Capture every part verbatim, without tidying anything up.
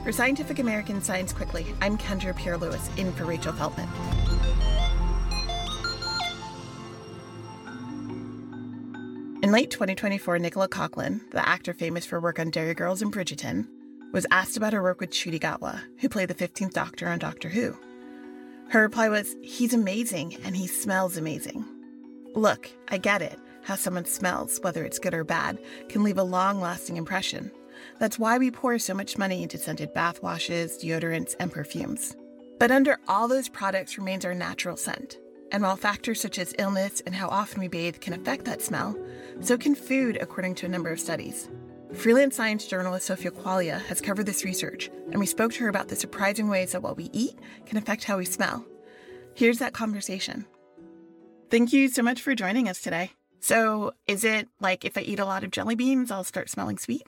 For Scientific American Science Quickly, I'm Kendra Pierre-Lewis, in for Rachel Feltman. In late twenty twenty-four, Nicola Coughlan, the actor famous for work on Derry Girls and Bridgerton, was asked about her work with Ncuti Gatwa, who played the fifteenth Doctor on Doctor Who. Her reply was, "He's amazing, and he smells amazing." Look, I get it. How someone smells, whether it's good or bad, can leave a long-lasting impression. That's why we pour so much money into scented bath washes, deodorants, and perfumes. But under all those products remains our natural scent. And while factors such as illness and how often we bathe can affect that smell, so can food, according to a number of studies. Freelance science journalist Sophia Quaglia has covered this research, and we spoke to her about the surprising ways that what we eat can affect how we smell. Here's that conversation. Thank you so much for joining us today. So is it like if I eat a lot of jelly beans, I'll start smelling sweet?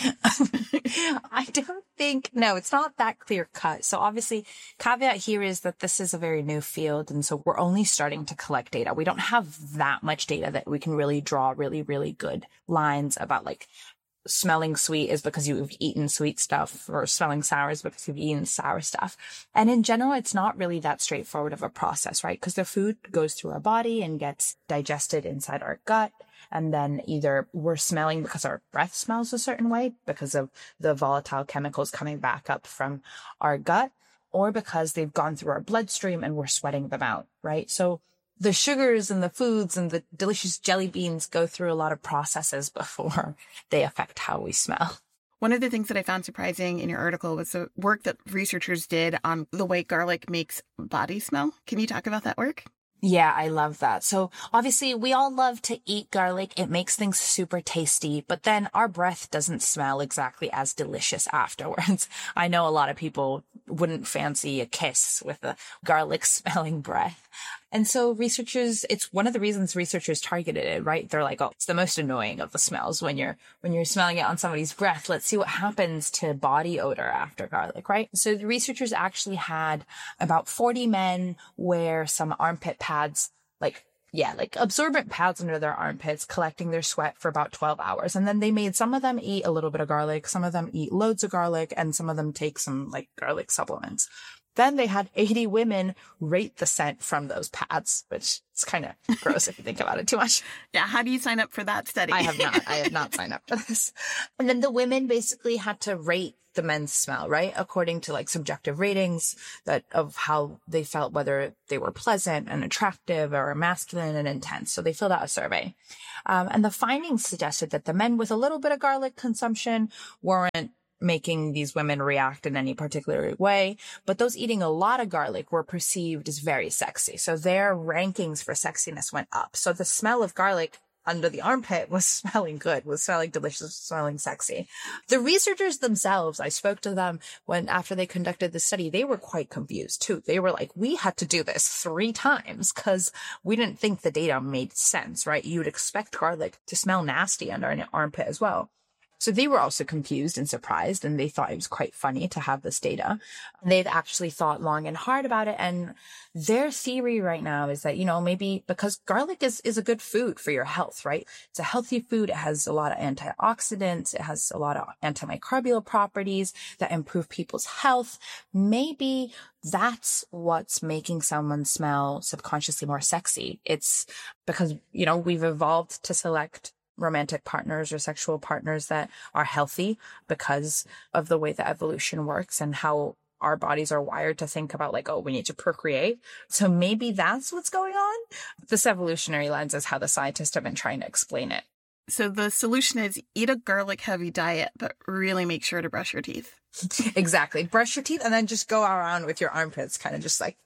I don't think, no, it's not that clear cut. So obviously, caveat here is that this is a very new field. And so we're only starting to collect data. We don't have that much data that we can really draw really, really good lines about like smelling sweet is because you've eaten sweet stuff, or smelling sour is because you've eaten sour stuff. And in general, it's not really that straightforward of a process, right? Because the food goes through our body and gets digested inside our gut. And then either we're smelling because our breath smells a certain way because of the volatile chemicals coming back up from our gut, or because they've gone through our bloodstream and we're sweating them out, right? So the sugars and the foods and the delicious jelly beans go through a lot of processes before they affect how we smell. One of the things that I found surprising in your article was the work that researchers did on the way garlic makes body smell. Can you talk about that work? Yeah, I love that. So obviously we all love to eat garlic. It makes things super tasty, but then our breath doesn't smell exactly as delicious afterwards. I know a lot of people wouldn't fancy a kiss with a garlic smelling breath. And so researchers, it's one of the reasons researchers targeted it, right? They're like, oh, it's the most annoying of the smells when you're, when you're smelling it on somebody's breath. Let's see what happens to body odor after garlic, right? So the researchers actually had about forty men wear some armpit pads, like, yeah, like absorbent pads under their armpits, collecting their sweat for about twelve hours. And then they made some of them eat a little bit of garlic, some of them eat loads of garlic, and some of them take some like garlic supplements. Then they had eighty women rate the scent from those pads, which is kind of gross if you think about it too much. Yeah, how do you sign up for that study? I have not. I have not signed up for this. And then the women basically had to rate the men's smell, right? According to like subjective ratings that of how they felt, whether they were pleasant and attractive or masculine and intense. So they filled out a survey. Um, and the findings suggested that the men with a little bit of garlic consumption weren't making these women react in any particular way, but those eating a lot of garlic were perceived as very sexy. So their rankings for sexiness went up. So the smell of garlic under the armpit was smelling good, was smelling delicious, smelling sexy. The researchers themselves, I spoke to them when, after they conducted the study, they were quite confused too. They were like, we had to do this three times because we didn't think the data made sense, right? You would expect garlic to smell nasty under an armpit as well. So they were also confused and surprised, and they thought it was quite funny to have this data. They've actually thought long and hard about it, and their theory right now is that, you know, maybe because garlic is, is a good food for your health, right? It's a healthy food. It has a lot of antioxidants. It has a lot of antimicrobial properties that improve people's health. Maybe that's what's making someone smell subconsciously more sexy. It's because, you know, we've evolved to select romantic partners or sexual partners that are healthy because of the way that evolution works and how our bodies are wired to think about like, oh, we need to procreate. So maybe that's what's going on. This evolutionary lens is how the scientists have been trying to explain it. So the solution is eat a garlic heavy diet, but really make sure to brush your teeth. Exactly. Brush your teeth and then just go around with your armpits kind of just like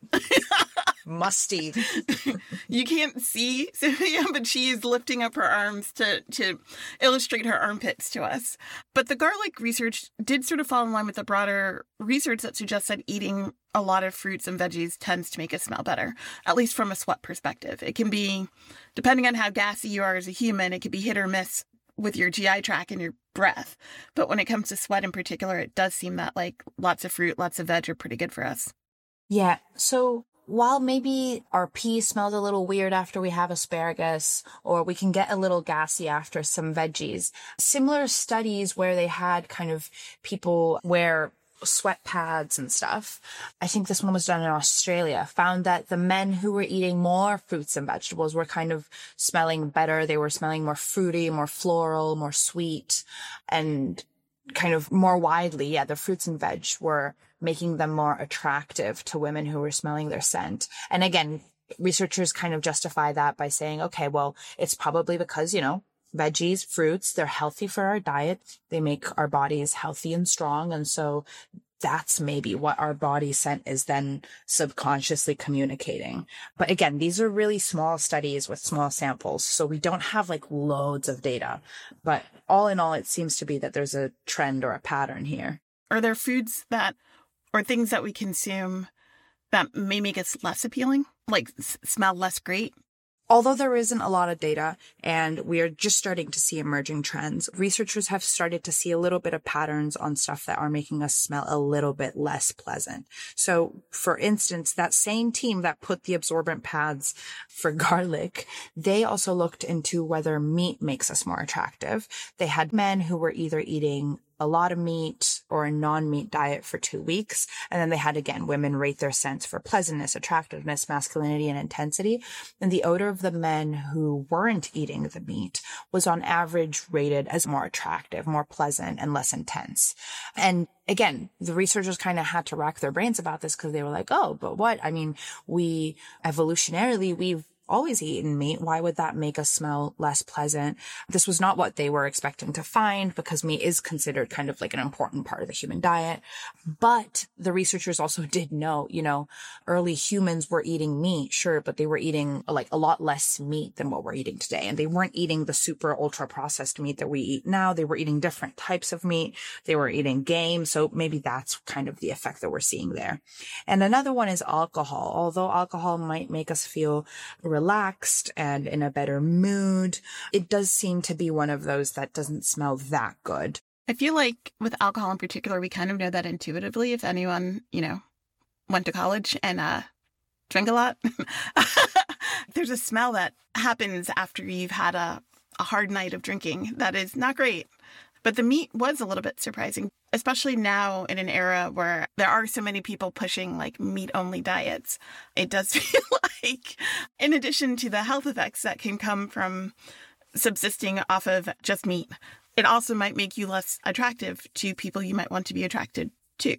musty. You can't see Sophia, but she is lifting up her arms to, to illustrate her armpits to us. But the garlic research did sort of fall in line with the broader research that suggests that eating a lot of fruits and veggies tends to make us smell better, at least from a sweat perspective. It can be, depending on how gassy you are as a human, it can be hit or miss with your G I tract and your breath. But when it comes to sweat in particular, it does seem that like lots of fruit, lots of veg are pretty good for us. Yeah. So while maybe our pee smells a little weird after we have asparagus, or we can get a little gassy after some veggies, similar studies where they had kind of people where sweat pads and stuff. I think this one was done in Australia, found that the men who were eating more fruits and vegetables were kind of smelling better. They were smelling more fruity, more floral, more sweet, and kind of more widely. Yeah, the fruits and veg were making them more attractive to women who were smelling their scent. And again, researchers kind of justify that by saying, okay, well, it's probably because, you know, veggies, fruits, they're healthy for our diet. They make our bodies healthy and strong. And so that's maybe what our body scent is then subconsciously communicating. But again, these are really small studies with small samples. So we don't have like loads of data. But all in all, it seems to be that there's a trend or a pattern here. Are there foods that, or things that we consume that may make us less appealing, like s- smell less great? Although there isn't a lot of data and we are just starting to see emerging trends, researchers have started to see a little bit of patterns on stuff that are making us smell a little bit less pleasant. So, for instance, that same team that put the absorbent pads for garlic, they also looked into whether meat makes us more attractive. They had men who were either eating a lot of meat or a non-meat diet for two weeks. And then they had, again, women rate their scents for pleasantness, attractiveness, masculinity, and intensity. And the odor of the men who weren't eating the meat was on average rated as more attractive, more pleasant, and less intense. And again, the researchers kind of had to rack their brains about this because they were like, oh, but what? I mean, we evolutionarily, we've always eaten meat. Why would that make us smell less pleasant? This was not what they were expecting to find because meat is considered kind of like an important part of the human diet. But the researchers also did know, you know, early humans were eating meat, sure, but they were eating like a lot less meat than what we're eating today. And they weren't eating the super ultra processed meat that we eat now. They were eating different types of meat. They were eating game. So maybe that's kind of the effect that we're seeing there. And another one is alcohol. Although alcohol might make us feel relaxed and in a better mood, it does seem to be one of those that doesn't smell that good. I feel like with alcohol in particular, we kind of know that intuitively. If anyone, you know, went to college and uh, drank a lot, there's a smell that happens after you've had a, a hard night of drinking that is not great. But the meat was a little bit surprising, especially now in an era where there are so many people pushing like meat-only diets. It does feel like, in addition to the health effects that can come from subsisting off of just meat, it also might make you less attractive to people you might want to be attracted to.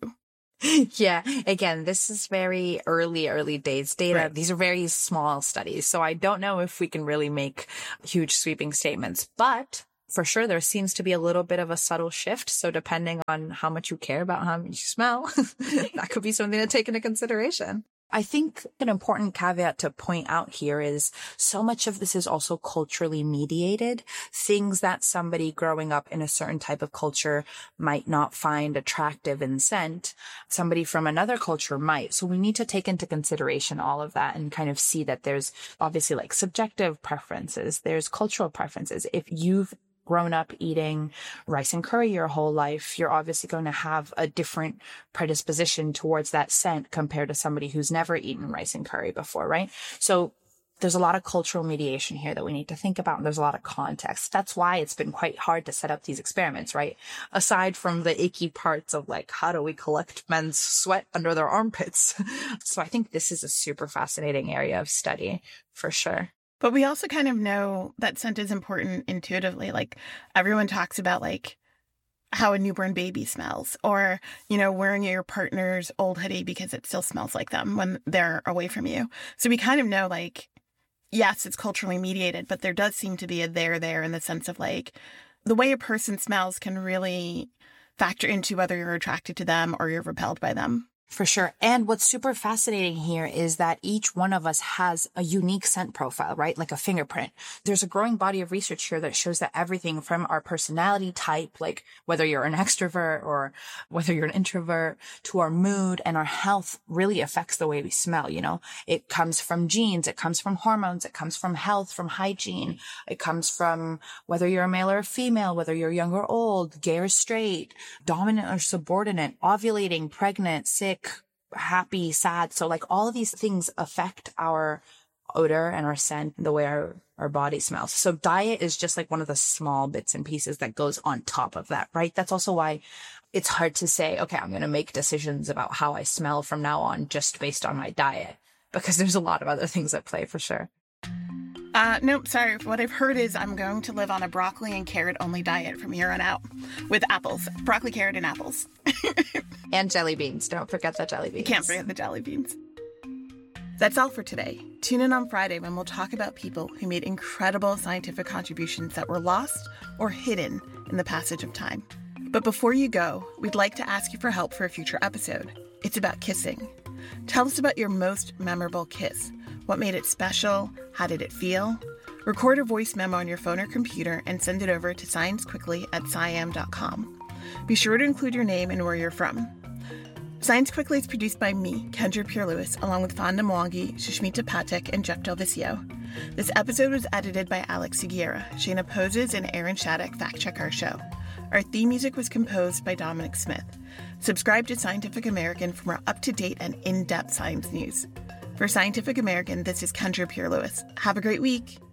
Yeah. Again, this is very early, early days data. Right. These are very small studies. So I don't know if we can really make huge sweeping statements, but for sure, there seems to be a little bit of a subtle shift. So depending on how much you care about how you smell, that could be something to take into consideration. I think an important caveat to point out here is so much of this is also culturally mediated. Things that somebody growing up in a certain type of culture might not find attractive in scent, somebody from another culture might. So we need to take into consideration all of that and kind of see that there's obviously like subjective preferences. There's cultural preferences. If you've grown up eating rice and curry your whole life, you're obviously going to have a different predisposition towards that scent compared to somebody who's never eaten rice and curry before, right? So there's a lot of cultural mediation here that we need to think about. And there's a lot of context. That's why it's been quite hard to set up these experiments, right? Aside from the icky parts of like, how do we collect men's sweat under their armpits? So I think this is a super fascinating area of study for sure. But we also kind of know that scent is important intuitively. Like everyone talks about like how a newborn baby smells, or, you know, wearing your partner's old hoodie because it still smells like them when they're away from you. So we kind of know like, yes, it's culturally mediated, but there does seem to be a there there in the sense of like the way a person smells can really factor into whether you're attracted to them or you're repelled by them. For sure. And what's super fascinating here is that each one of us has a unique scent profile, right? Like a fingerprint. There's a growing body of research here that shows that everything from our personality type, like whether you're an extrovert or whether you're an introvert, to our mood and our health really affects the way we smell. You know, it comes from genes, it comes from hormones, it comes from health, from hygiene. It comes from whether you're a male or a female, whether you're young or old, gay or straight, dominant or subordinate, ovulating, pregnant, sick, happy, sad. So like all of these things affect our odor and our scent, the way our, our body smells. So diet is just like one of the small bits and pieces that goes on top of that, right? That's also why it's hard to say, okay, I'm going to make decisions about how I smell from now on just based on my diet, because there's a lot of other things at play for sure. Uh, nope, sorry. What I've heard is I'm going to live on a broccoli and carrot only diet from here on out with apples. Broccoli, carrot, and apples. And jelly beans. Don't forget the jelly beans. You can't forget the jelly beans. That's all for today. Tune in on Friday when we'll talk about people who made incredible scientific contributions that were lost or hidden in the passage of time. But before you go, we'd like to ask you for help for a future episode. It's about kissing. Tell us about your most memorable kiss. What made it special? How did it feel? Record a voice memo on your phone or computer and send it over to sciencequickly at sciam dot com. Be sure to include your name and where you're from. Science Quickly is produced by me, Kendra Pierre-Louis, along with Fonda Mwangi, Sushmita Patek, and Jeff Del Vicio. This episode was edited by Alex Sugiura. Shayna Poses and Aaron Shattuck fact-check our show. Our theme music was composed by Dominic Smith. Subscribe to Scientific American for more up-to-date and in-depth science news. For Scientific American, this is Kendra Pierre-Louis. Have a great week.